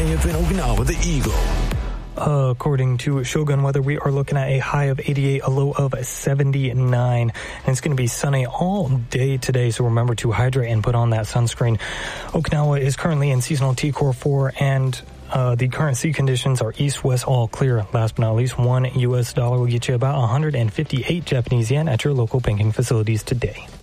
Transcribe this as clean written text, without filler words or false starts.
AFN Okinawa, the Eagle. According to Shogun Weather, we are looking at a high of 88, a low of 79, and it's going to be sunny all day today, so remember to hydrate and put on that sunscreen. Okinawa is currently in seasonal T-Core 4, and the current sea conditions are east-west all clear. Last but not least, $1 will get you about 158 Japanese yen at your local banking facilities today.